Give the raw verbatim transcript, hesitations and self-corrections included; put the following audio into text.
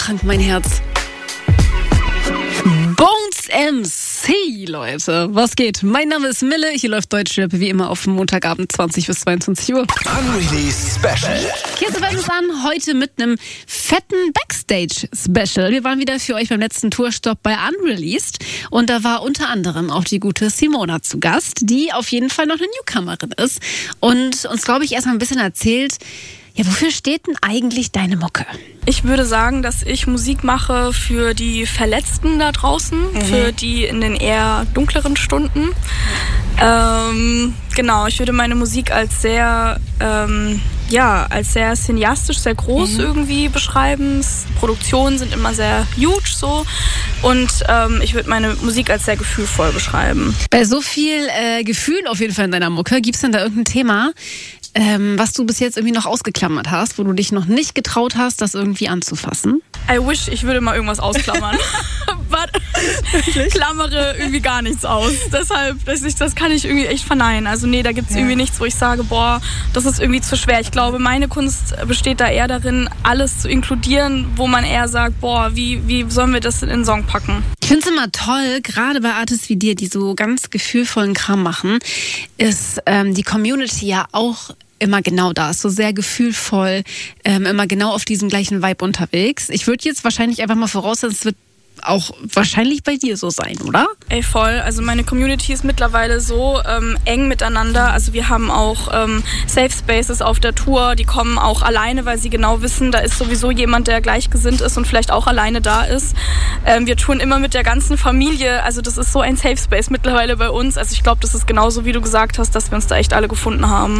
Krank mein Herz. Bones M C, Leute. Was geht? Mein Name ist Mille. Hier läuft Deutschrap wie immer auf Montagabend zwanzig bis zweiundzwanzig Uhr. Unreleased Special. Hier sind wir an, heute mit einem fetten Backstage-Special. Wir waren wieder für euch beim letzten Tourstopp bei Unreleased. Und da war unter anderem auch die gute Simona zu Gast, die auf jeden Fall noch eine Newcomerin ist. Und uns, glaube ich, erstmal ein bisschen erzählt, ja, wofür steht denn eigentlich deine Mucke? Ich würde sagen, dass ich Musik mache für die Verletzten da draußen, mhm. für die in den eher dunkleren Stunden. Ähm, genau, ich würde meine Musik als sehr, ähm, ja, als sehr cineastisch, sehr groß mhm. irgendwie beschreiben. Produktionen sind immer sehr huge so und ähm, ich würde meine Musik als sehr gefühlvoll beschreiben. Bei so viel äh, Gefühl auf jeden Fall in deiner Mucke, gibt es denn da irgendein Thema, Ähm, was du bis jetzt irgendwie noch ausgeklammert hast, wo du dich noch nicht getraut hast, das irgendwie anzufassen? I wish, ich würde mal irgendwas ausklammern. But ich klammere irgendwie gar nichts aus. Deshalb, das, ich, das kann ich irgendwie echt verneinen. Also nee, da gibt es ja. irgendwie nichts, wo ich sage, boah, das ist irgendwie zu schwer. Ich glaube, meine Kunst besteht da eher darin, alles zu inkludieren, wo man eher sagt, boah, wie, wie sollen wir das in den Song packen? Ich finde es immer toll, gerade bei Artists wie dir, die so ganz gefühlvollen Kram machen, ist ähm, die Community ja auch immer genau da, ist so sehr gefühlvoll, ähm, immer genau auf diesem gleichen Vibe unterwegs. Ich würde jetzt wahrscheinlich einfach mal voraussetzen, es wird auch wahrscheinlich bei dir so sein, oder? Ey, voll. Also meine Community ist mittlerweile so ähm, eng miteinander. Also wir haben auch ähm, Safe Spaces auf der Tour. Die kommen auch alleine, weil sie genau wissen, da ist sowieso jemand, der gleichgesinnt ist und vielleicht auch alleine da ist. Ähm, wir touren immer mit der ganzen Familie. Also das ist so ein Safe Space mittlerweile bei uns. Also ich glaube, das ist genauso, wie du gesagt hast, dass wir uns da echt alle gefunden haben.